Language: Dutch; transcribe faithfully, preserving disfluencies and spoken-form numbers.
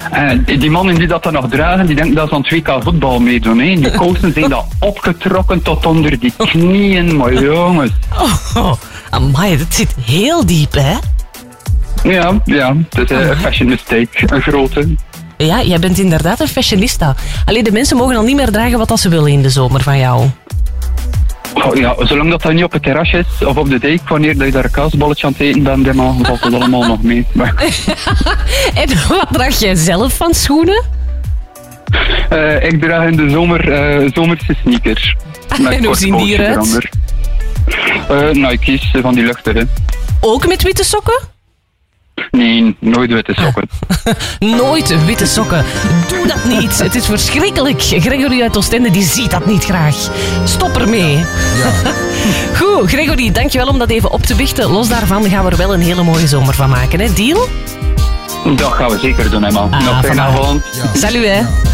En die mannen die dat dan nog dragen, die denken dat ze aan het W K voetbal meedoen. Hè. Die kousen zijn dat opgetrokken tot onder die knieën, maar jongens. Oh, amai, dat zit heel diep, hè? Ja, ja, het is een fashion mistake, een grote. Ja, jij bent inderdaad een fashionista. Alleen de mensen mogen al niet meer dragen wat ze willen in de zomer van jou. Oh, ja, zolang dat, dat niet op het terrasje is of op de dijk, wanneer dat je daar een kaasbolletje aan het eten bent, dan valt het allemaal nog mee. Maar... En wat draag jij zelf van schoenen? Uh, ik draag in de zomer uh, zomerse sneakers. En hoe zien die eruit? Uh, Nike's, van die luchtige. Ook met witte sokken? Nee, nooit witte sokken. Nooit witte sokken. Doe dat niet. Het is verschrikkelijk. Gregory uit Oostende die ziet dat niet graag. Stop ermee. Ja. Goed, Gregory, dankjewel om dat even op te biechten. Los daarvan gaan we er wel een hele mooie zomer van maken, hè? Deal? Dat gaan we zeker doen, hè, man. Ah, Nog fijne avond. Ja. Salut, hè. Ja.